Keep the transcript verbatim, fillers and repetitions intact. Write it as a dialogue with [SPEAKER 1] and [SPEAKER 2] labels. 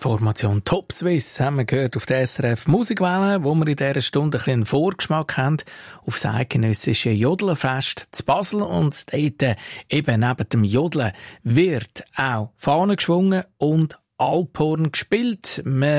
[SPEAKER 1] Formation Top Swiss haben wir gehört auf der S R F Musikwelle, wo wir in dieser Stunde ein einen Vorgeschmack haben auf das eidgenössische Jodlerfest zu Basel. Und dort, eben neben dem Jodeln, wird auch Fahne geschwungen und Alphorn gespielt. Man